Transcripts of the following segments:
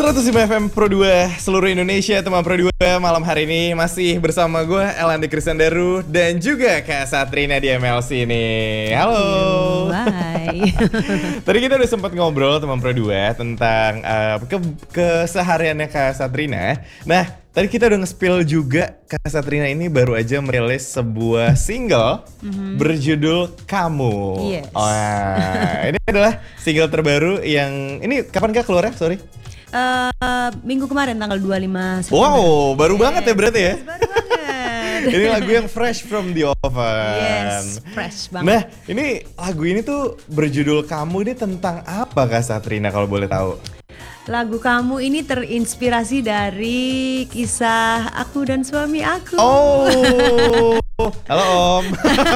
105 FM Pro 2 seluruh Indonesia, teman Pro 2. Malam hari ini masih bersama gue Elandi Kristandaru dan juga Kak Satrina di MLC nih. Halo. Hai. Tadi kita udah sempat ngobrol teman Pro 2 tentang kesehariannya Kak Satrina. Nah, tadi kita udah nge-spill juga Kak Satrina ini baru aja merilis sebuah single berjudul Kamu. Yes. Wah, ini adalah single terbaru yang ini kapan Kak keluarnya? Sorry. Minggu kemarin tanggal 25 September. Wow, baru banget ya berarti ya? Yes, baru banget. Ini lagu yang fresh from the oven. Yes, fresh banget. Nah, ini lagu ini tuh berjudul Kamu, ini tentang apa Kak Satrina kalau boleh tahu? Lagu Kamu ini terinspirasi dari kisah aku dan suami aku. Oh, halo Om.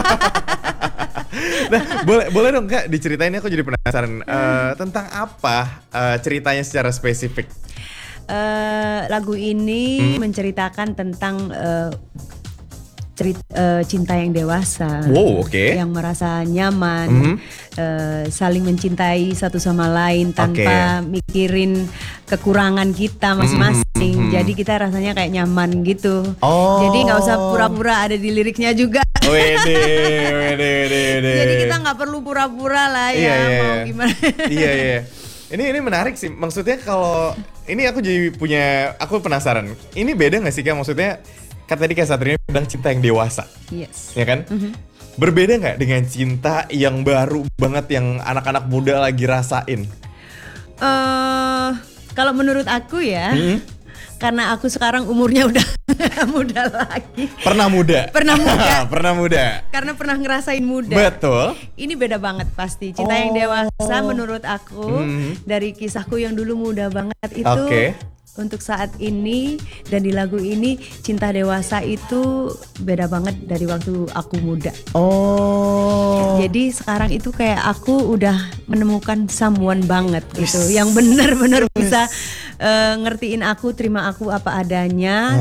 Nah, boleh dong Kak diceritain, aku jadi penasaran tentang apa ceritanya secara spesifik. Lagu ini menceritakan tentang cinta yang dewasa, Wow, oke. yang merasa nyaman, saling mencintai satu sama lain tanpa mikirin kekurangan kita masing-masing. Jadi kita rasanya kayak nyaman gitu. Oh. Jadi nggak usah pura-pura ada di liriknya juga. Wede. Jadi kita nggak perlu pura-pura lah ya, mau gimana. Iya. Ini menarik sih. Maksudnya kalau ini aku penasaran. Ini beda nggak sih Kak? Maksudnya kan tadi Kak Satrina bilang cinta yang dewasa. Yes. Ya kan? Berbeda nggak dengan cinta yang baru banget yang anak-anak muda lagi rasain? Kalau menurut aku ya, karena aku sekarang umurnya udah muda lagi. Pernah muda. Pernah muda. Karena pernah ngerasain muda. Betul. Ini beda banget pasti. Cinta yang dewasa menurut aku dari kisahku yang dulu muda banget itu. Untuk saat ini dan di lagu ini cinta dewasa itu beda banget dari waktu aku muda. Oh. Jadi sekarang itu kayak aku udah menemukan someone banget gitu, yang benar-benar bisa ngertiin aku, terima aku apa adanya,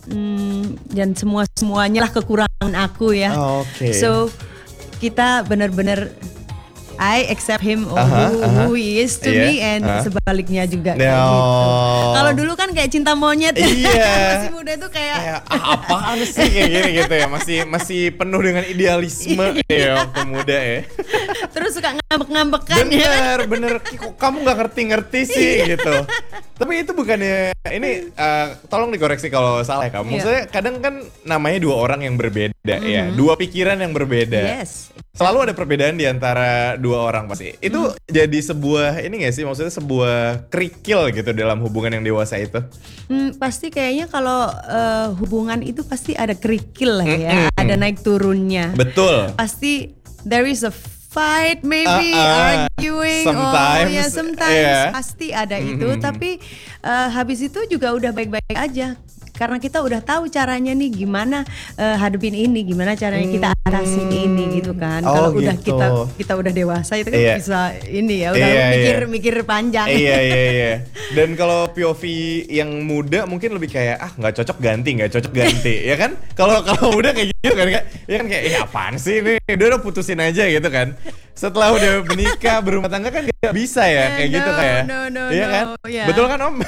dan semuanya lah kekurangan aku ya. So kita benar-benar I accept him who he is to me, and sebaliknya juga kayak gitu. Kalau dulu kan kayak cinta monyet, masih muda itu kayak apaan sih kayak gini gitu ya, masih penuh dengan idealisme ya waktu muda ya. Terus suka ngambek-ngambekan ya. Bener, kok kamu nggak ngerti sih gitu. Tapi itu bukannya ini tolong dikoreksi kalau salah ya kamu. Maksudnya kadang kan namanya dua orang yang berbeda ya, dua pikiran yang berbeda. Yes. Selalu ada perbedaan di antara dua orang pasti. Itu jadi sebuah ini nggak sih, maksudnya sebuah kerikil gitu dalam hubungan yang dewasa itu? Pasti kayaknya kalau hubungan itu pasti ada kerikil lah ya, ada naik turunnya. Betul. Pasti there is a fight, maybe arguing, sometimes pasti ada itu. Tapi habis itu juga udah baik-baik aja. Karena kita udah tahu caranya nih gimana hadapin ini, gimana caranya kita atasin ini gitu kan. Kalau udah kita udah dewasa itu kan bisa ini ya, udah mikir panjang. Iya. Dan kalau POV yang muda mungkin lebih kayak nggak cocok ganti ya kan? Kalau muda kayak gitu kan, ya kan kayak apaan sih ini, udah putusin aja gitu kan. Setelah udah menikah berumah tangga kan nggak bisa ya kayak gitu kayak. Iya kan? Betul kan Om?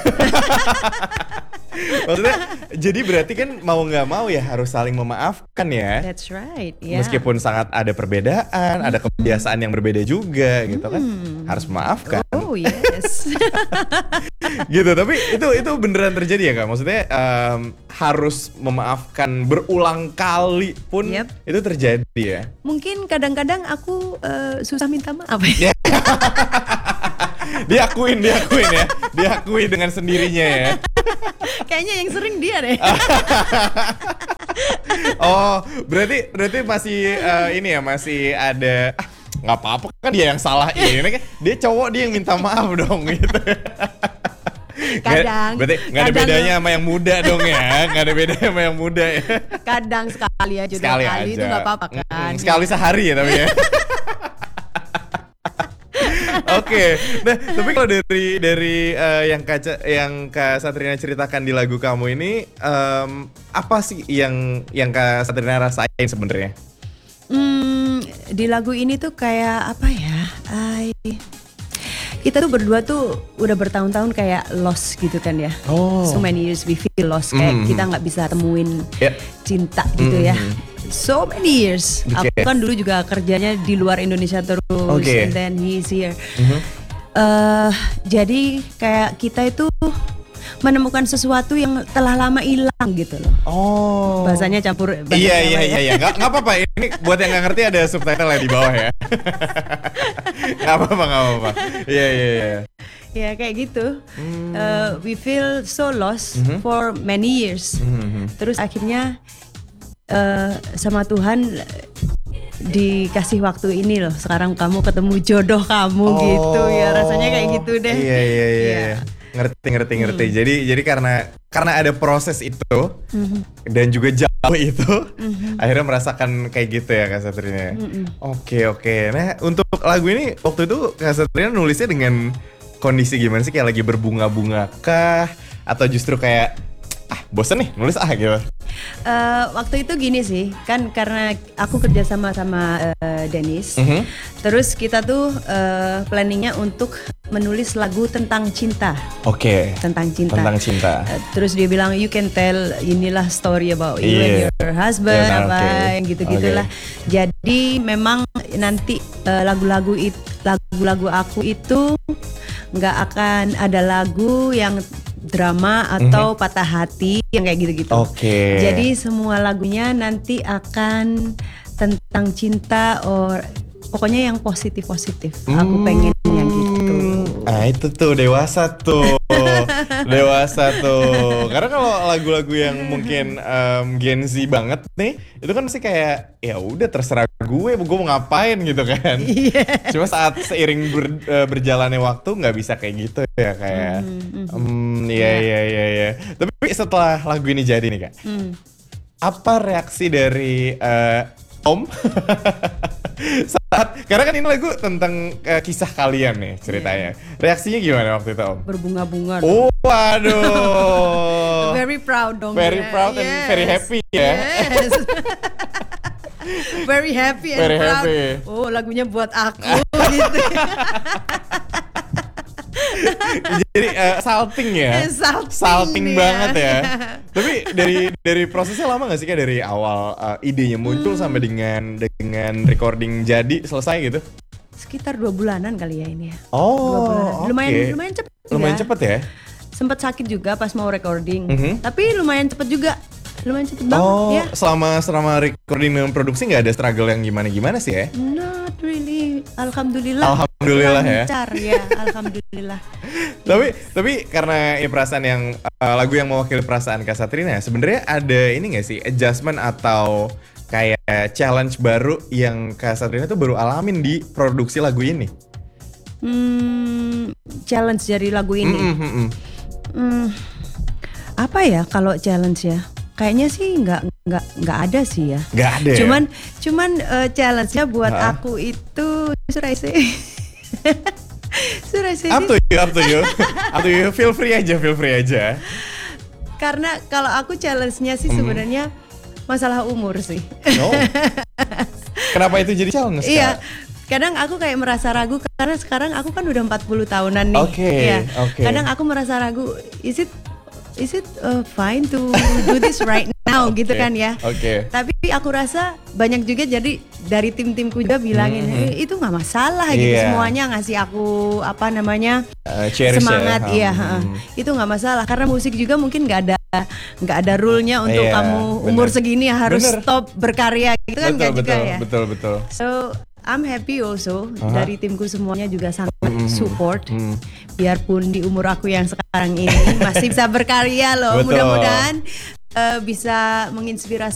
Maksudnya jadi berarti kan mau nggak mau ya harus saling memaafkan ya. That's right. Yeah. Meskipun sangat ada perbedaan, ada kebiasaan yang berbeda juga gitu kan, harus memaafkan. Oh yes. Gitu. Tapi itu beneran terjadi ya Kak? Maksudnya harus memaafkan berulang kali pun itu terjadi ya? Mungkin kadang-kadang aku susah minta maaf ya. Diakui dengan sendirinya ya. Kayaknya yang sering dia deh. Oh, berarti masih ini ya, masih ada nggak apa-apa kan dia yang salah ini kan, dia cowok, dia yang minta maaf dong gitu. Kadang berarti nggak ada bedanya sama yang muda dong ya, nggak ada bedanya sama yang muda ya. Kadang sekali aja, sekali dua kali itu nggak apa-apa kan. Sekali sehari ya tapi ya. Oke. Nah, tapi kalau dari yang Kak Satrina ceritakan di lagu Kamu ini, apa sih yang Kak Satrina rasain sebenarnya? Di lagu ini tuh kayak apa ya? kita tuh berdua tuh udah bertahun-tahun kayak lost gitu kan ya. So many years we feel lost, kayak kita nggak bisa temuin cinta gitu ya. So many years. Aku kan dulu juga kerjanya di luar Indonesia terus, and then he's here. Jadi kayak kita itu menemukan sesuatu yang telah lama hilang gitu loh. Bahasanya campur. Iya. Nggak apa-apa. Ini buat yang nggak ngerti ada subtitle di bawah ya. Nggak apa-apa. Iya. Ya kayak gitu. We feel so lost for many years. Terus akhirnya sama Tuhan dikasih waktu ini loh. Sekarang kamu ketemu jodoh kamu gitu ya. Rasanya kayak gitu deh. Iya. Ngerti. Jadi karena ada proses itu dan juga jauh itu, akhirnya merasakan kayak gitu ya Kak Satrina. Oke. Nah untuk lagu ini waktu itu Kak Satrina nulisnya dengan kondisi gimana sih? Kayak lagi berbunga-bunga kah? Atau justru kayak bosen nih nulis gitu? Waktu itu gini sih, kan karena aku kerja sama Dennis, terus kita tuh planningnya untuk menulis lagu tentang cinta. Tentang cinta. Terus dia bilang you can tell inilah story about you and your husband, yang gitu-gitulah. Jadi memang nanti lagu-lagu aku itu nggak akan ada lagu yang drama atau patah hati yang kayak gitu-gitu. Jadi semua lagunya nanti akan tentang cinta, pokoknya yang positif. Aku pengen yang gitu. Itu tuh dewasa tuh. Karena kalau lagu-lagu yang mungkin Gen Z banget nih, itu kan masih kayak ya udah terserah gue mau ngapain gitu kan. Cuma saat seiring berjalannya waktu nggak bisa kayak gitu ya kayak. Iya. Tapi setelah lagu ini jadi nih Kak, apa reaksi dari Om saat, karena kan ini lagu tentang kisah kalian nih ceritanya. Reaksinya gimana waktu itu Om? Berbunga-bunga. Waduh. Very proud dong. Very proud and very happy ya. Yes. Very happy and proud. Lagunya buat aku gitu. Jadi salting ya. Salting banget ya. Tapi dari prosesnya lama gak sih Kak, dari awal idenya muncul sampai dengan recording jadi selesai gitu? Sekitar 2 bulanan kali ya ini ya. 2 bulan. Lumayan cepet. Lumayan cepet ya. Sempat sakit juga pas mau recording. Tapi lumayan cepet juga. Lumayan cepet banget ya. Selama recording dan produksi nggak ada struggle yang gimana sih ya? Not really. Alhamdulillah ya. Lancar ya, alhamdulillah. Tapi karena perasaan yang lagu yang mewakili perasaan Kak Satrina, sebenarnya ada ini nggak sih adjustment atau kayak challenge baru yang Kak Satrina tuh baru alamin di produksi lagu ini? Challenge dari lagu ini. Apa ya kalau challenge ya? Kayaknya sih nggak ada sih ya. Nggak ada. Cuman challenge-nya buat aku itu should I say up to you. Feel free aja. Karena kalau aku challenge-nya sih sebenarnya masalah umur sih. Kenapa itu jadi challenge? Iya. Kadang aku kayak merasa ragu karena sekarang aku kan udah 40 tahunan nih. Kadang aku merasa ragu, is it fine to do this right now gitu kan ya. Tapi aku rasa banyak juga jadi dari tim-timku juga bilangin itu nggak masalah gitu, semuanya ngasih aku semangat itu nggak masalah karena musik juga mungkin nggak ada rule-nya untuk kamu umur segini harus stop berkarya gitu kan, nggak juga ya. Betul. So I'm happy also dari timku semuanya juga sangat support. Biarpun di umur aku yang sekarang ini masih bisa berkarya loh. Mudah-mudahan bisa menginspirasi